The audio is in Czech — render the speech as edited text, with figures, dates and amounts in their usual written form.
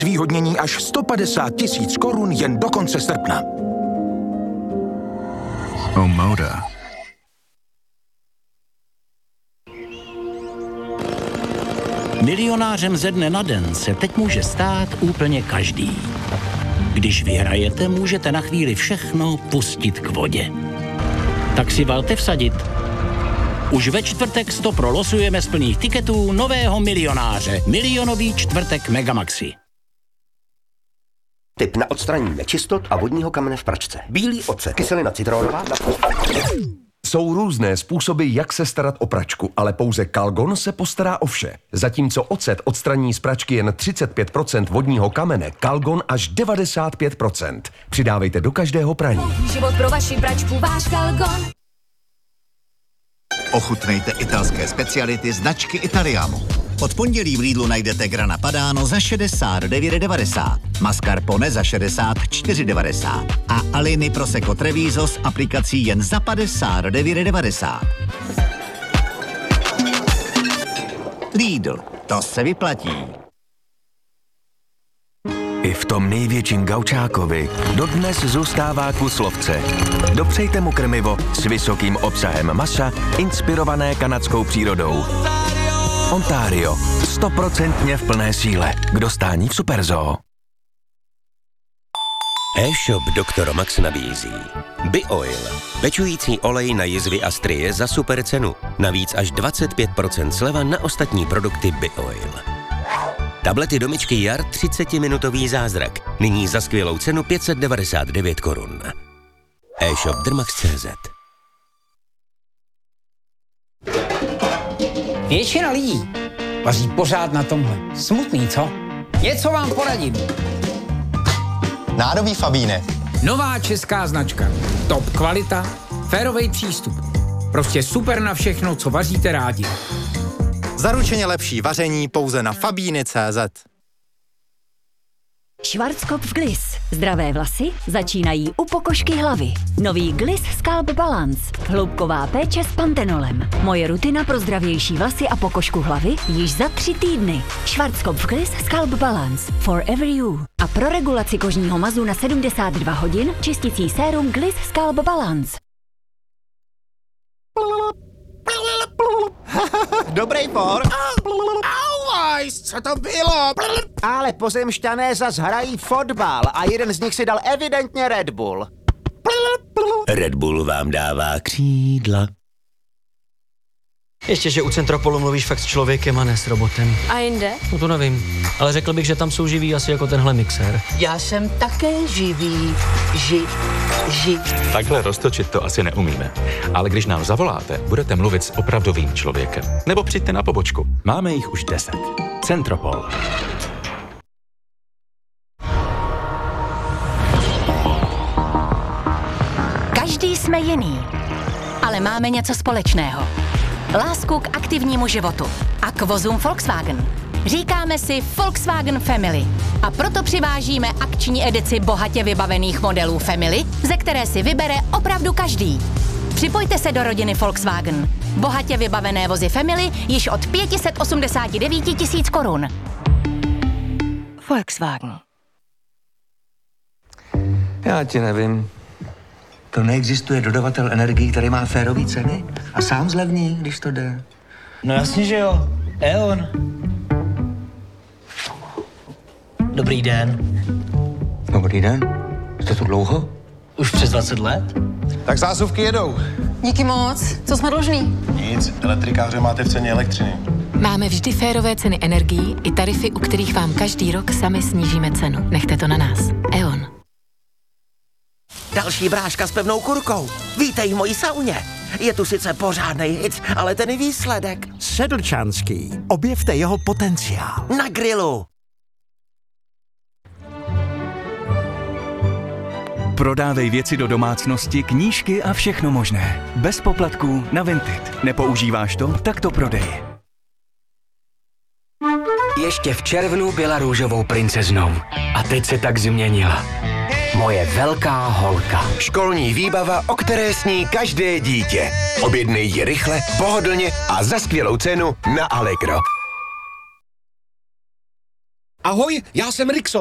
Zvýhodnění až 150 000 korun jen do konce srpna. Omoda. Milionářem ze dne na den se teď může stát úplně každý. Když vyhrajete, můžete na chvíli všechno pustit k vodě. Tak si valte vsadit. Už ve čtvrtek 100 losujeme z plných tiketů nového milionáře. Milionový čtvrtek Megamaxi. Tip na odstranění nečistot a vodního kamene v pračce. Bílý ocet, kyselina citronová. Jsou různé způsoby, jak se starat o pračku, ale pouze Calgon se postará o vše. Zatímco ocet odstraní z pračky jen 35% vodního kamene, Calgon až 95%. Přidávejte do každého praní. Život pro vaši pračku, váš Calgon. Ochutnejte italské speciality značky Italiano. Od pondělí v Lidlu najdete Grana Padano za 69,90, mascarpone za 64,90 a Alini Prosecco Treviso s aplikací jen za 59,90. Lidl, to se vyplatí. I v tom největším gaučákovi dodnes zůstává kus lovce. Dopřejte mu krmivo s vysokým obsahem masa, inspirované kanadskou přírodou. Ontario. 100% v plné síle. K dostání v Superzoo. E-shop Dr. Max nabízí BioOil. Pečující olej na jizvy a strie za super cenu. Navíc až 25% sleva na ostatní produkty BioOil. Tablety do myčky Jar 30-minutový zázrak. Nyní za skvělou cenu 599 korun. E-shop Drmax.cz. Většina lidí vaří pořád na tomhle. Smutný, co? Něco vám poradím. Nádobí Fabíne. Nová česká značka. Top kvalita, férovej přístup. Prostě super na všechno, co vaříte rádi. Zaručeně lepší vaření pouze na Fabíny.cz. Schwarzkopf Gliss. Zdravé vlasy začínají u pokožky hlavy. Nový Gliss Scalp Balance. Hloubková péče s pantenolem. Moje rutina pro zdravější vlasy a pokožku hlavy již za 3 týdny. Schwarzkopf Gliss Scalp Balance. Forever you. A pro regulaci kožního mazu na 72 hodin čistící sérum Gliss Scalp Balance. Dobrý por. Auajs, co to bylo? Ale pozemšťané zas hrají fotbal a jeden z nich si dal evidentně Red Bull. Red Bull vám dává křídla. Ještě, že u Centropolu mluvíš fakt s člověkem a ne s robotem. A jinde? No to nevím, ale řekl bych, že tam jsou živí asi jako tenhle mixér. Já jsem také živý. Takhle roztočit to asi neumíme. Ale když nám zavoláte, budete mluvit s opravdovým člověkem. Nebo přijďte na pobočku. Máme jich už 10. Centropol. Každý jsme jiný, ale máme něco společného. Lásku k aktivnímu životu a k vozům Volkswagen. Říkáme si Volkswagen Family a proto přivážíme akční edici bohatě vybavených modelů Family, ze které si vybere opravdu každý. Připojte se do rodiny Volkswagen. Bohatě vybavené vozy Family již od 589 000 korun. Volkswagen. Já ti nevím. To neexistuje dodavatel energií, který má férový ceny a sám zlevní, když to jde. No jasně, že jo. E.ON. Dobrý den. Dobrý den. Jste tu dlouho? Už přes 20 let. Tak zásuvky jedou. Díky moc. Co jsme dlužní? Nic, elektrikáře máte v ceně elektřiny. Máme vždy férové ceny energií i tarify, u kterých vám každý rok sami snížíme cenu. Nechte to na nás. E.ON. Další bráška s pevnou kurkou. Vítej v mojí sauně. Je tu sice pořádnej hic, ale ten výsledek. Sedlčanský. Objevte jeho potenciál. Na grilu. Prodávej věci do domácnosti, knížky a všechno možné. Bez poplatků na Vinted. Nepoužíváš to? Tak to prodej. Ještě v červnu byla růžovou princeznou. A teď se tak změnila. Moje velká holka. Školní výbava, o které sní každé dítě. Objednej ji rychle, pohodlně a za skvělou cenu na Allegro. Ahoj, já jsem Rixo.